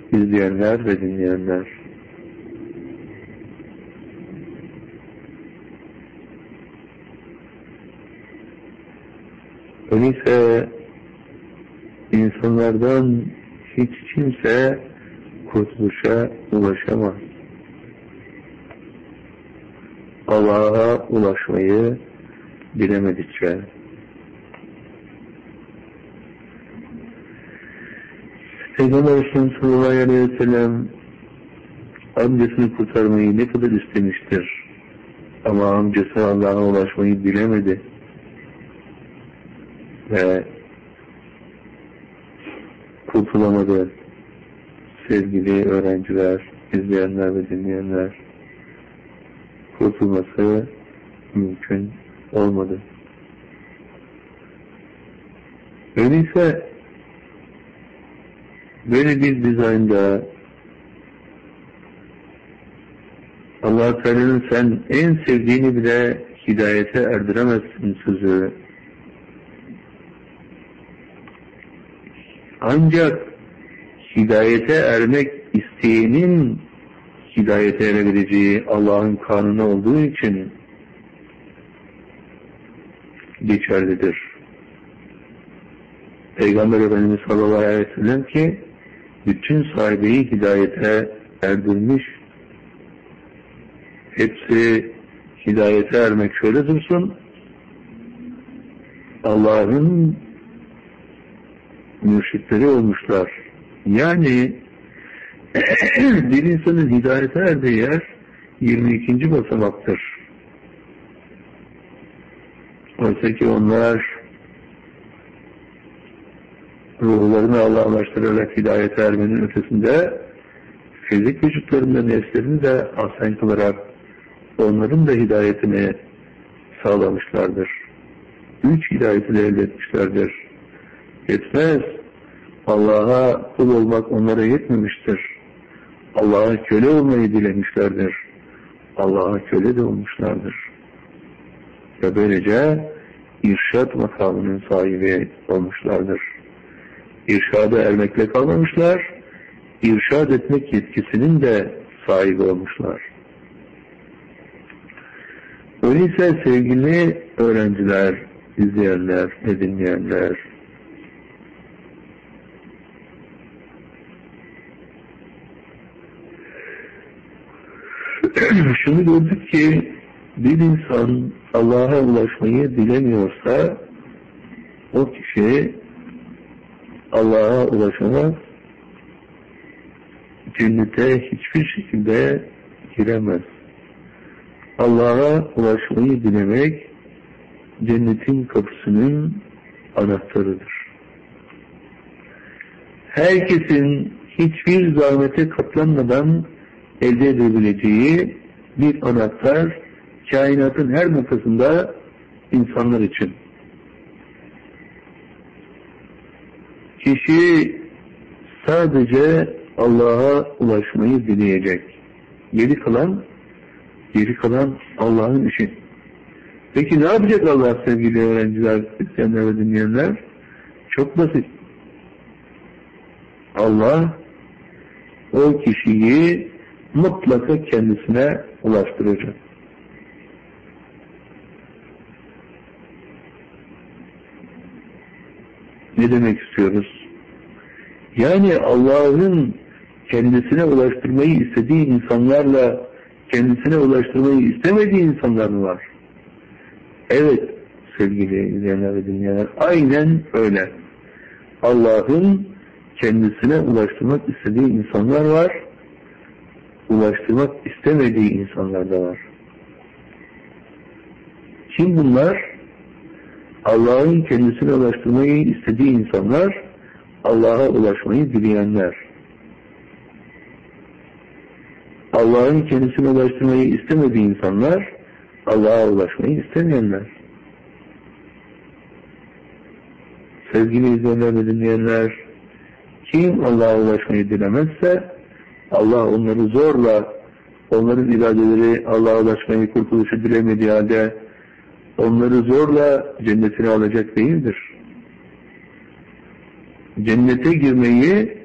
izleyenler ve dinleyenler. Öyleyse insanlardan hiç kimse kurtuluşa ulaşamaz. Allah'a ulaşmayı bilemedikçe. Peygamber Efendimiz sallallahu aleyhi ve sellem amcasını kurtarmayı ne kadar istemiştir. Ama amcası Allah'a ulaşmayı bilemedi. Ve kurtulamadı. Sevgili öğrenciler, izleyenler ve dinleyenler, kurtulması mümkün olmadı. Öyleyse böyle bir dizaynda Allah-u Teala'nın sen en sevdiğini bile hidayete erdiremezsin sözü. Ancak hidayete ermek isteyenin hidayete erebileceği Allah'ın kanunu olduğu için geçerlidir. Peygamber Efendimiz sallallahu aleyhi ve sellem ki bütün sahibi hidayete erdirmiş. Hepsi hidayete ermek şöyle dursun. Allah'ın mürşitleri olmuşlar. Yani bir insanın hidayete erdiği yer 22. basamaktır. Oysa ki onlar ruhlarını Allah'laştırarak hidayete ermenin ötesinde fizik vücutlarında nefslerini de ahsen kılarak onların da hidayetini sağlamışlardır. 3 hidayeti de elde etmişlerdir. Yetmez. Allah'a kul olmak onlara yetmemiştir. Allah'a köle olmayı dilemişlerdir. Allah'a köle de olmuşlardır. Ve böylece irşad makamının sahibi olmuşlardır. İrşada ermekle kalmamışlar, irşad etmek yetkisinin de sahibi olmuşlar. Öyleyse sevgili öğrenciler, izleyenler ve dinleyenler, şunu gördük ki bir insan Allah'a ulaşmayı bilemiyorsa o kişi Allah'a ulaşamaz, cennete hiçbir şekilde giremez. Allah'a ulaşmayı dilemek cennetin kapısının anahtarıdır. Herkesin hiçbir zahmete katlanmadan elde edebileceği bir anahtar kainatın her noktasında insanlar için. Kişi sadece Allah'a ulaşmayı dileyecek. Geri kalan Allah'ın işi. Peki ne yapacak Allah sevgili öğrenciler, izleyenler ve dinleyenler? Çok basit. Allah o kişiyi mutlaka kendisine ulaştıracak. Ne demek istiyoruz? Yani Allah'ın kendisine ulaştırmayı istediği insanlarla kendisine ulaştırmayı istemediği insanlar mı var? Evet sevgili izleyenler ve dinleyenler, aynen öyle. Allah'ın kendisine ulaştırmak istediği insanlar var, ulaştırmak istemediği insanlar da var. Kim bunlar? Allah'ın kendisine ulaştırmayı istediği insanlar, Allah'a ulaşmayı dileyenler. Allah'ın kendisine ulaştırmayı istemediği insanlar, Allah'a ulaşmayı istemeyenler. Sevgili izleyenler ve dinleyenler, kim Allah'a ulaşmayı dilemezse, Allah onları zorla, onların iradeleri Allah'a ulaşmayı, kurtuluşu dilemediği halde, onları zorla cennetine alacak değildir. Cennete girmeyi